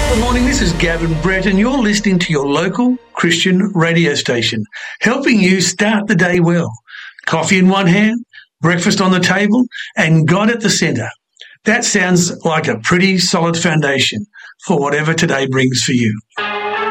Good morning, this is Gavin Brett and you're listening to your local Christian radio station, helping you start the day well. Coffee in one hand, breakfast on the table, and God at the centre. That sounds like a pretty solid foundation for whatever today brings for you.